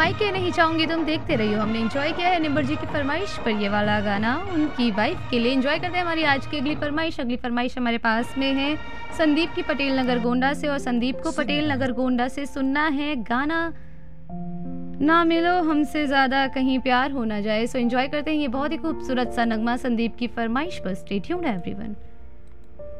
Mic के नहीं चाहूंगी तुम देखते रहियो। हमने एंजॉय किया है निम्बर जी की फरमाइश पर ये वाला गाना उनकी वाइफ के लिए। एंजॉय करते हैं हमारी आज की अगली फरमाइश हमारे पास में है संदीप की पटेल नगर गोंडा से। और संदीप को पटेल नगर गोंडा से सुनना है गाना ना मिलो हमसे ज्यादा कहीं प्यार हो ना जाए। सो एंजॉय करते हैं ये बहुत ही खूबसूरत सा नगमा संदीप की फरमाइश पर। Stay tuned everyone.